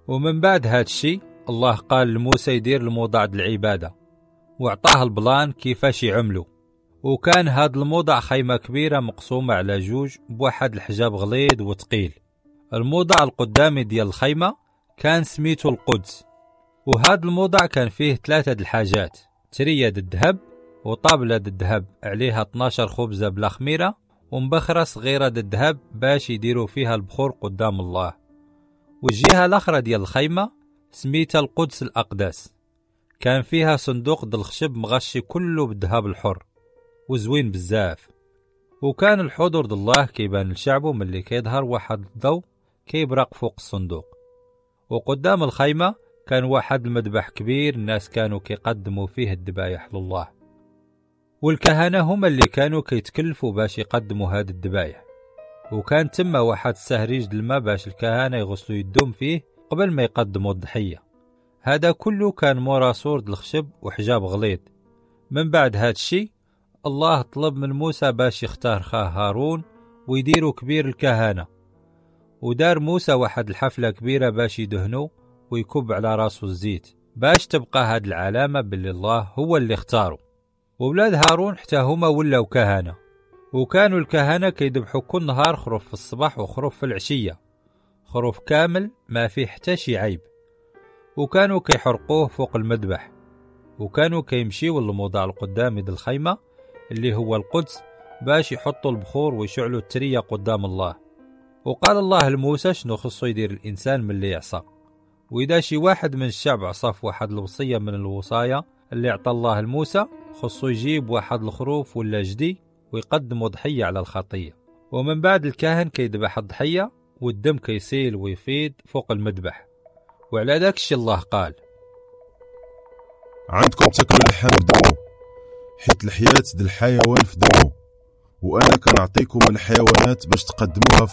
ومن بعد هاد الشي الله قال لموسى يدير الموضع د العبادة، وعطاه البلان كيفاش يعملو. وكان هاد الموضع خيمة كبيرة مقسومة على جوج بواحد الحجاب غليظ وثقيل. الموضع القدامي ديال الخيمة كان سميتو القدس، وهاد الموضع كان فيه 3 د الحاجات: ترية د الذهب، وطابلة د الذهب عليها 12 خبزة بلا خميرة، ومبخرة صغيرة د الذهب باش يديروا فيها البخور قدام الله. والجهة الأخرى ديال الخيمة سميتها القدس الأقدس، كان فيها صندوق د الخشب مغشي كله بالذهب الحر وزوين بزاف. وكان الحضور د الله كيبان لشعبه ملي كيظهر واحد الضوء كيبرق فوق الصندوق. وقدام الخيمة كان واحد المذبح كبير الناس كانوا كيقدموا فيه الذبايح لله، والكهنة هما اللي كانوا كيتكلفوا باش يقدموا هاد الذبايح. وكان تما واحد السهريج د الماء باش الكهنة يغسلوا يدهم فيه قبل ما يقدموا الضحية. هذا كله كان مورا سور د الخشب وحجاب غليظ. من بعد هاد الشي الله طلب من موسى باش يختار خاه هارون ويديروا كبير الكهنة. ودار موسى واحد الحفلة كبيرة باش يدهنوا ويكب على راسه الزيت باش تبقى هاد العلامة باللي الله هو اللي اختاره. وولاد هارون حتى هما ولاو كهنة، وكانوا الكهنة كيذبحوا كل نهار خروف في الصباح وخروف في العشية، خروف كامل ما فيه حتى شي عيب. وكانوا كيحرقوه فوق المذبح، وكانوا كيمشيوا للموضع القدامي د الخيمة اللي هو القدس باش يحطوا البخور ويشعلوا الترية قدام الله. وقال الله لموسى شنو خصو يدير الإنسان من اللي يعصى. وإذا شي واحد من الشعب عصى في واحد الوصية من الوصايا اللي عطى الله لموسى، خصو يجيب واحد الخروف ولا جدي ويقدم ضحية على الخطية. ومن بعد الكاهن كيذبح الضحية والدم كيسيل ويفيض فوق المذبح. وعلى ذاك الشي الله قال: عندكم تاكلوا اللحم في دمو، حيت الحياة د الحيوان في دمو، وأنا كنعطيكم الحيوانات باش تقدموها